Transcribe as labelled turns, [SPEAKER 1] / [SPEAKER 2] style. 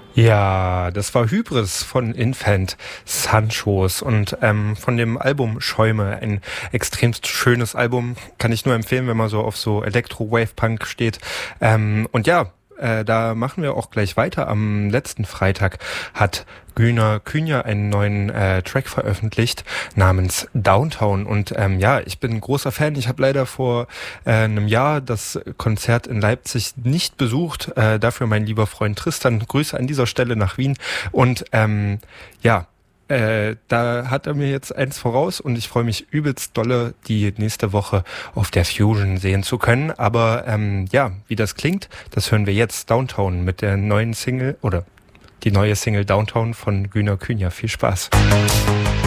[SPEAKER 1] Ja, das war Hybris von Infant Sanchos und von dem Album Schäume, ein extremst schönes Album, kann ich nur empfehlen, wenn man so auf so Elektro-Wave-Punk steht. Und ja, da machen wir auch gleich weiter. Am letzten Freitag hat Güner Künja einen neuen Track veröffentlicht namens Downtown und ja, ich bin ein großer Fan. Ich habe leider vor einem Jahr das Konzert in Leipzig nicht besucht. Dafür mein lieber Freund Tristan. Grüße an dieser Stelle nach Wien und ja, da hat er mir jetzt eins voraus und ich freue mich übelst dolle, die nächste Woche auf der Fusion sehen zu können. Aber ja, wie das klingt, das hören wir jetzt. Downtown mit der neuen Single oder die neue Single Downtown von Güner Künja. Viel Spaß.